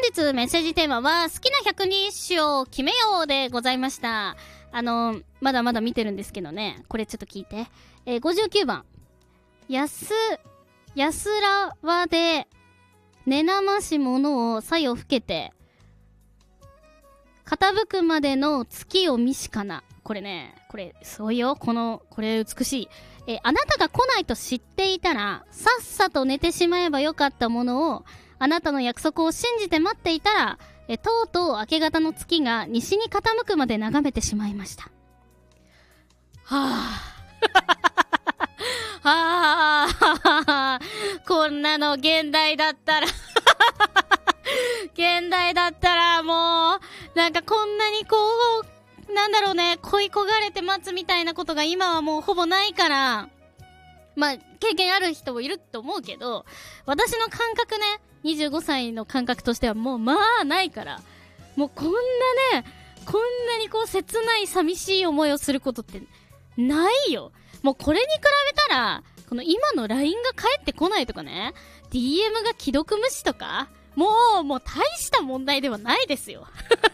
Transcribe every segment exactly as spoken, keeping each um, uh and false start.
日メッセージテーマは好きな百人一首を決めようでございました。あのまだまだ見てるんですけどね、これちょっと聞いて。えー、ごじゅうきゅうばん、やすやすらわでねなましものをさよふけて傾くまでの月を見しかな。これね、これすごいよ。このこれ美しい。えー、あなたが来ないと知っていたらさっさと寝てしまえばよかったものを、あなたの約束を信じて待っていたら、えとうとう明け方の月が西に傾くまで眺めてしまいました。はぁはぁこんなの現代だったら現代だったらもうなんかこんなにこうなんだろうね、恋焦がれて待つみたいなことが今はもうほぼないから、まあ経験ある人もいると思うけど、私の感覚ね、にじゅうごさいの感覚としてはもうまあないから、もうこんなね、こんなにこう切ない寂しい思いをすることってないよ。もうこれに比べたら、この今の ライン が返ってこないとかね、 ディーエム が既読無視とか、もうもう大した問題ではないですよ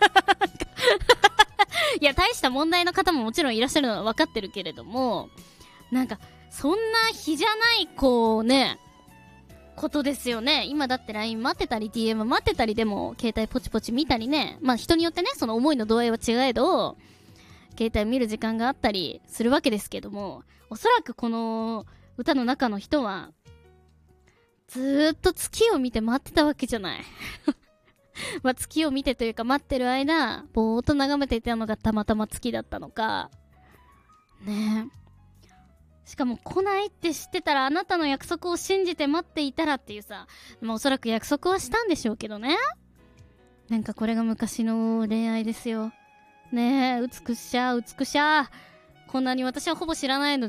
いや、大した問題の方ももちろんいらっしゃるのは分かってるけれども、なんかそんな日じゃないこうねことですよね。今だって ライン 待ってたり ディーエム 待ってたりでも携帯ポチポチ見たりね、まあ人によってね、その思いの度合いは違えど携帯見る時間があったりするわけですけども、おそらくこの歌の中の人はずーっと月を見て待ってたわけじゃないまあ月を見てというか待ってる間ぼーっと眺めていたのがたまたま月だったのかねえ。しかも来ないって知ってたら、あなたの約束を信じて待っていたらっていうさ、まあおそらく約束はしたんでしょうけどね。なんかこれが昔の恋愛ですよね。え美しゃ美しゃこんなに私はほぼ知らないの